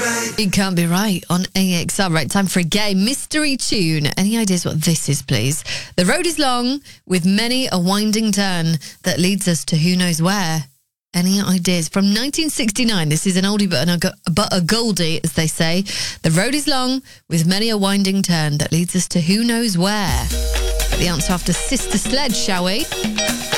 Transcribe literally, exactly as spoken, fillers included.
right. It can't be right on A X R. Right, time for a gay mystery tune. Any ideas what this is, please? The road is long, with many a winding turn that leads us to who knows where. Any ideas? From nineteen sixty-nine, this is an oldie but, an, but a goldie, as they say. The road is long, with many a winding turn that leads us to who knows where. Get the answer after Sister Sledge, shall we?